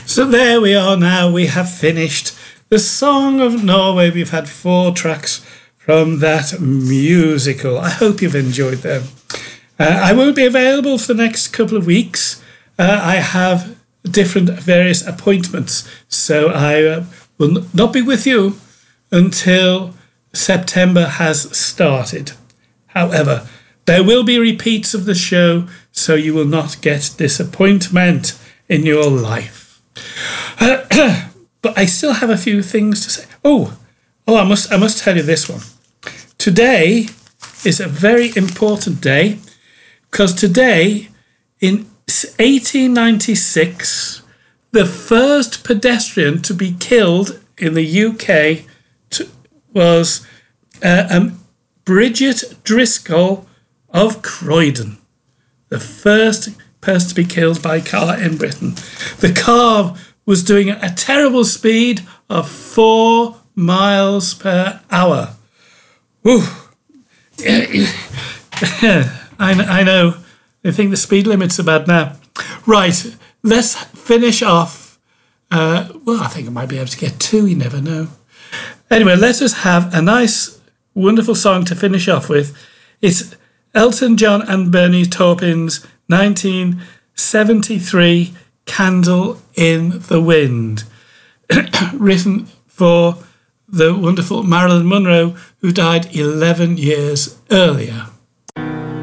So there we are now. We have finished the Song of Norway. We've had 4 tracks from that musical. I hope you've enjoyed them. I won't be available for the next couple of weeks. I have different various appointments, so I will not be with you until September has started. However, there will be repeats of the show, so you will not get disappointment in your life. But I still have a few things to say. I must tell you this one. Today is a very important day, because today, in 1896, the first pedestrian to be killed in the UK was Bridget Driscoll of Croydon. The first person to be killed by a car in Britain. The car was doing a terrible speed of 4 miles per hour. Whew. I know. I think the speed limits are bad now. Right, let's finish off. I think I might be able to get 2, you never know. Anyway, let us have a nice, wonderful song to finish off with. It's Elton John and Bernie Taupin's 1973 Candle in the Wind, written for the wonderful Marilyn Monroe, who died 11 years earlier.